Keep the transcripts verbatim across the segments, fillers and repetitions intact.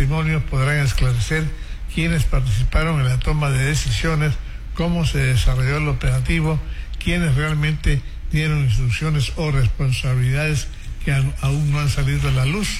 testimonios podrán esclarecer quiénes participaron en la toma de decisiones, cómo se desarrolló el operativo, quiénes realmente dieron instrucciones o responsabilidades que aún no han salido a la luz.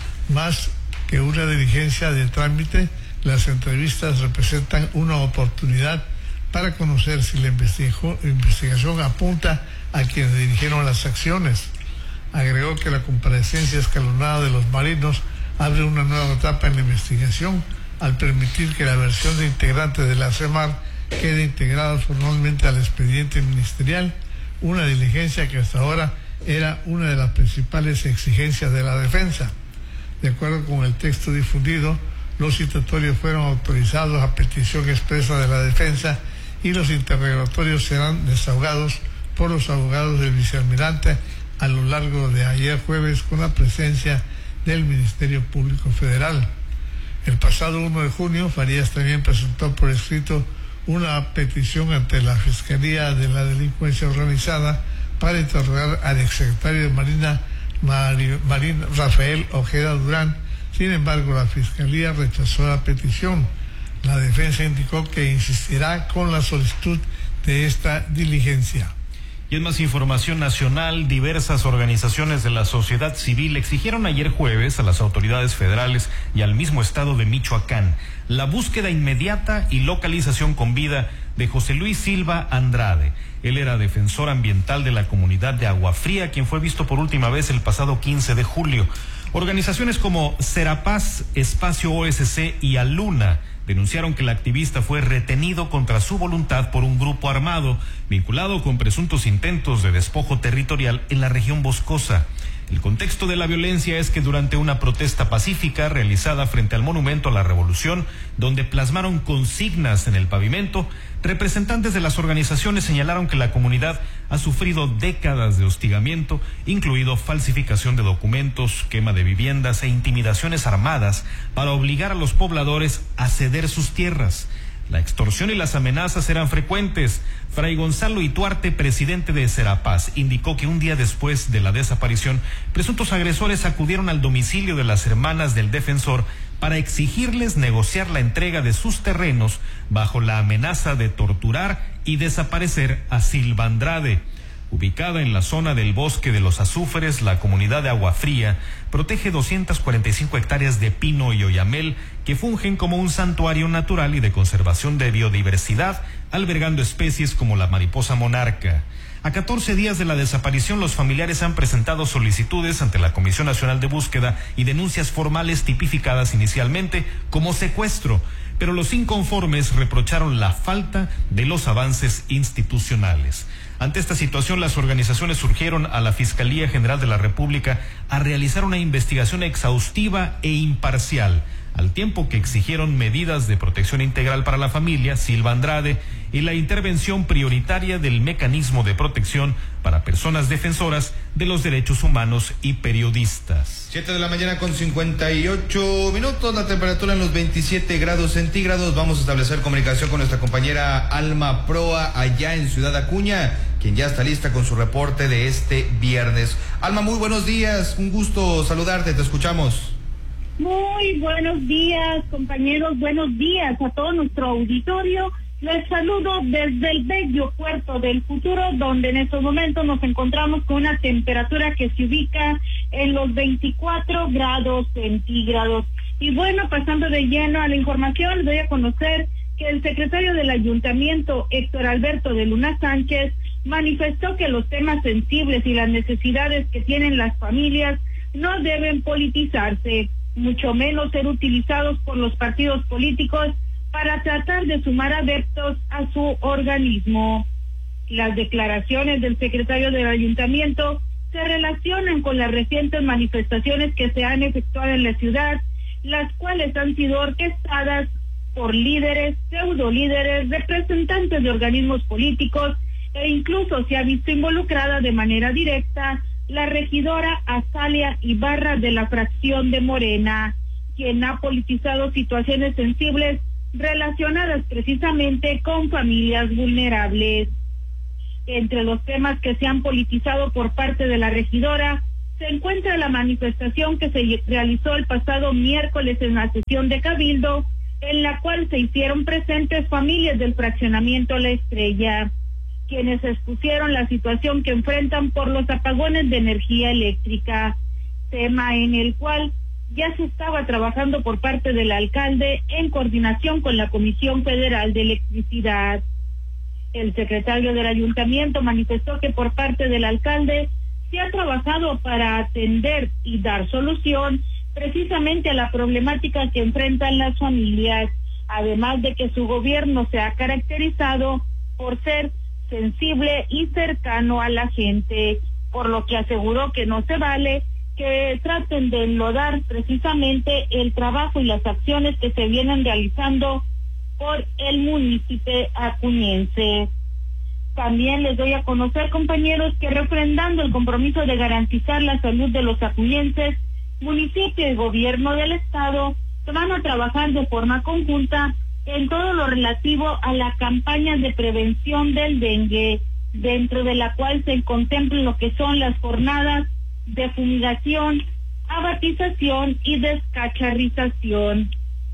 Más que una diligencia de trámite, las entrevistas representan una oportunidad para conocer si la investigación apunta a quienes dirigieron las acciones. Agregó que la comparecencia escalonada de los marinos abre una nueva etapa en la investigación al permitir que la versión de integrantes de la CEMAR quede integrada formalmente al expediente ministerial, una diligencia que hasta ahora era una de las principales exigencias de la defensa. De acuerdo con el texto difundido, los citatorios fueron autorizados a petición expresa de la defensa y los interrogatorios serán desahogados por los abogados del vicealmirante a lo largo de ayer jueves con la presencia del Ministerio Público Federal. El pasado uno de junio, Farías también presentó por escrito una petición ante la Fiscalía de la Delincuencia Organizada para interrogar al exsecretario de Marina, Mari, Marina Rafael Ojeda Durán. Sin embargo, la Fiscalía rechazó la petición. La defensa indicó que insistirá con la solicitud de esta diligencia. Y en más información nacional, diversas organizaciones de la sociedad civil exigieron ayer jueves a las autoridades federales y al mismo estado de Michoacán la búsqueda inmediata y localización con vida de José Luis Silva Andrade. Él era defensor ambiental de la comunidad de Agua Fría, quien fue visto por última vez el pasado quince de julio. Organizaciones como Serapaz, Espacio O S C y Aluna denunciaron que el activista fue retenido contra su voluntad por un grupo armado vinculado con presuntos intentos de despojo territorial en la región boscosa. El contexto de la violencia es que durante una protesta pacífica realizada frente al Monumento a la Revolución, donde plasmaron consignas en el pavimento, representantes de las organizaciones señalaron que la comunidad ha sufrido décadas de hostigamiento, incluido falsificación de documentos, quema de viviendas e intimidaciones armadas para obligar a los pobladores a ceder sus tierras. La extorsión y las amenazas eran frecuentes. Fray Gonzalo Ituarte, presidente de Serapaz, indicó que un día después de la desaparición, presuntos agresores acudieron al domicilio de las hermanas del defensor para exigirles negociar la entrega de sus terrenos bajo la amenaza de torturar y desaparecer a Silva Andrade. Ubicada en la zona del Bosque de los Azúferes, la comunidad de Agua Fría protege doscientas cuarenta y cinco hectáreas de pino y oyamel que fungen como un santuario natural y de conservación de biodiversidad, albergando especies como la mariposa monarca. A catorce días de la desaparición, los familiares han presentado solicitudes ante la Comisión Nacional de Búsqueda y denuncias formales tipificadas inicialmente como secuestro, pero los inconformes reprocharon la falta de los avances institucionales. Ante esta situación, las organizaciones urgieron a la Fiscalía General de la República a realizar una investigación exhaustiva e imparcial, al tiempo que exigieron medidas de protección integral para la familia Silva Andrade y la intervención prioritaria del mecanismo de protección para personas defensoras de los derechos humanos y periodistas. Siete de la mañana con cincuenta y ocho minutos, la temperatura en los veintisiete grados centígrados. Vamos a establecer comunicación con nuestra compañera Alma Proa allá en Ciudad Acuña, quien ya está lista con su reporte de este viernes. Alma, muy buenos días, un gusto saludarte, te escuchamos. Muy buenos días, compañeros, buenos días a todo nuestro auditorio. Les saludo desde el bello puerto del Futuro, donde en estos momentos nos encontramos con una temperatura que se ubica en los veinticuatro grados centígrados. Y bueno, pasando de lleno a la información, les doy a conocer que el secretario del Ayuntamiento, Héctor Alberto de Luna Sánchez, manifestó que los temas sensibles y las necesidades que tienen las familias no deben politizarse, mucho menos ser utilizados por los partidos políticos para tratar de sumar adeptos a su organismo. Las declaraciones del secretario del ayuntamiento se relacionan con las recientes manifestaciones que se han efectuado en la ciudad, las cuales han sido orquestadas por líderes, pseudo líderes, representantes de organismos políticos e incluso se ha visto involucrada de manera directa la regidora Azalia Ibarra de la fracción de Morena, quien ha politizado situaciones sensibles relacionadas precisamente con familias vulnerables. Entre los temas que se han politizado por parte de la regidora se encuentra la manifestación que se realizó el pasado miércoles en la sesión de Cabildo, en la cual se hicieron presentes familias del fraccionamiento La Estrella, quienes expusieron la situación que enfrentan por los apagones de energía eléctrica, tema en el cual ya se estaba trabajando por parte del alcalde en coordinación con la Comisión Federal de Electricidad. El secretario del ayuntamiento manifestó que por parte del alcalde se ha trabajado para atender y dar solución precisamente a la problemática que enfrentan las familias, además de que su gobierno se ha caracterizado por ser sensible y cercano a la gente, por lo que aseguró que no se vale que traten de enlodar precisamente el trabajo y las acciones que se vienen realizando por el municipio acuñense. También les doy a conocer, compañeros, que refrendando el compromiso de garantizar la salud de los acuñenses, municipio y gobierno del estado se van a trabajar de forma conjunta en todo lo relativo a la campaña de prevención del dengue, dentro de la cual se contemplan lo que son las jornadas de fumigación, abatización y descacharrización.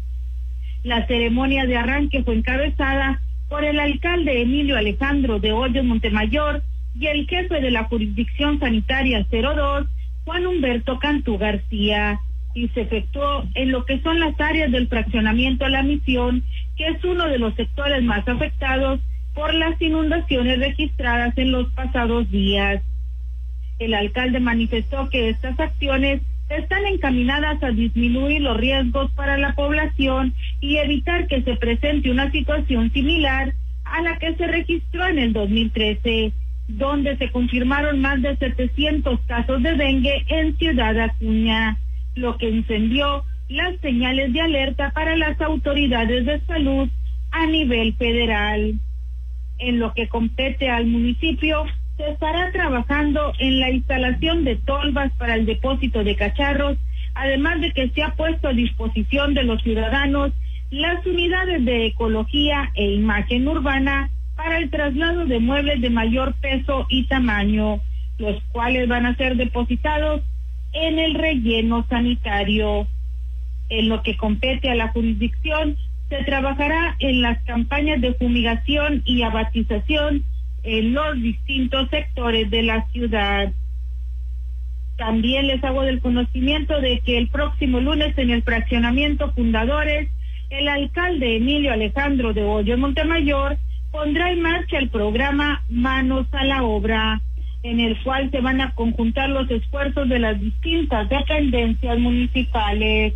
La ceremonia de arranque fue encabezada por el alcalde Emilio Alejandro de Hoyos Montemayor y el jefe de la jurisdicción sanitaria cero dos, Juan Humberto Cantú García, y se efectuó en lo que son las áreas del fraccionamiento La Misión, que es uno de los sectores más afectados por las inundaciones registradas en los pasados días. El alcalde manifestó que estas acciones están encaminadas a disminuir los riesgos para la población y evitar que se presente una situación similar a la que se registró en el dos mil trece, donde se confirmaron más de setecientos casos de dengue en Ciudad Acuña, lo que encendió las señales de alerta para las autoridades de salud a nivel federal. En lo que compete al municipio, se estará trabajando en la instalación de tolvas para el depósito de cacharros, además de que se ha puesto a disposición de los ciudadanos las unidades de ecología e imagen urbana para el traslado de muebles de mayor peso y tamaño, los cuales van a ser depositados en el relleno sanitario. En lo que compete a la jurisdicción, se trabajará en las campañas de fumigación y abatización en los distintos sectores de la ciudad. También les hago del conocimiento de que el próximo lunes en el fraccionamiento Fundadores, el alcalde Emilio Alejandro de Hoyos Montemayor pondrá en marcha el programa Manos a la Obra, en el cual se van a conjuntar los esfuerzos de las distintas dependencias municipales.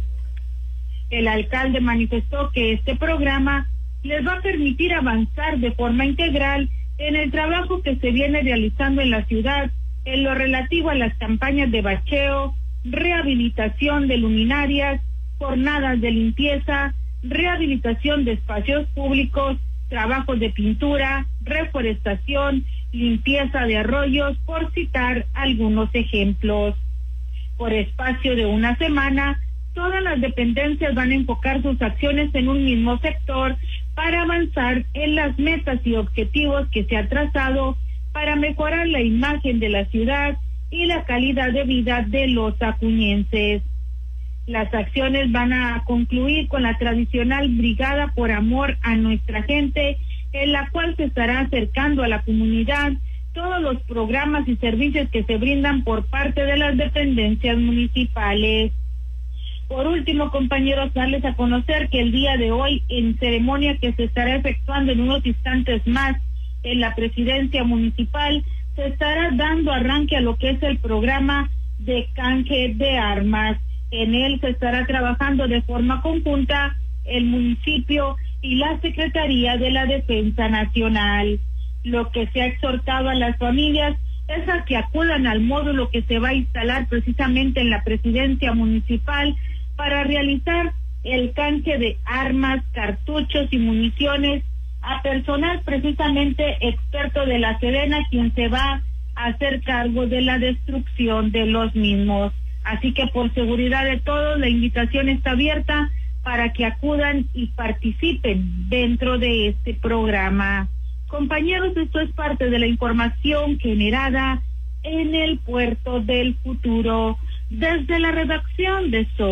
El alcalde manifestó que este programa les va a permitir avanzar de forma integral en el trabajo que se viene realizando en la ciudad en lo relativo a las campañas de bacheo, rehabilitación de luminarias, jornadas de limpieza, rehabilitación de espacios públicos, trabajos de pintura, reforestación, limpieza de arroyos, por citar algunos ejemplos. Por espacio de una semana, todas las dependencias van a enfocar sus acciones en un mismo sector para avanzar en las metas y objetivos que se ha trazado para mejorar la imagen de la ciudad y la calidad de vida de los acuñenses. Las acciones van a concluir con la tradicional Brigada por Amor a Nuestra Gente, en la cual se estará acercando a la comunidad todos los programas y servicios que se brindan por parte de las dependencias municipales. Por último, compañeros, darles a conocer que el día de hoy, en ceremonia que se estará efectuando en unos instantes más en la presidencia municipal, se estará dando arranque a lo que es el programa de canje de armas. En él se estará trabajando de forma conjunta el municipio y la Secretaría de la Defensa Nacional. Lo que se ha exhortado a las familias es a que acudan al módulo que se va a instalar precisamente en la presidencia municipal para realizar el canje de armas, cartuchos y municiones a personal precisamente experto de la Sedena, quien se va a hacer cargo de la destrucción de los mismos. Así que por seguridad de todos, la invitación está abierta para que acudan y participen dentro de este programa. Compañeros, esto es parte de la información generada en el puerto del futuro. Desde la redacción de So